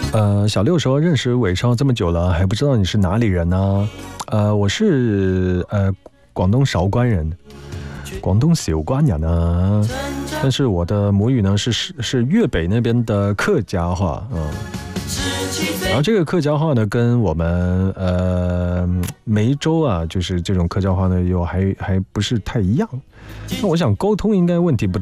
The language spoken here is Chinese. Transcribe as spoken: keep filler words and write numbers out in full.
呃，小六说认识伟超这么久了，还不知道你是哪里人呢？呃，我是呃广东韶关人，广东韶关人呢，但是我的母语呢是是是粤北那边的客家话，嗯。然后这个客家话呢，跟我们呃梅州啊，就是这种客家话呢，又还还不是太一样。那我想沟通应该问题不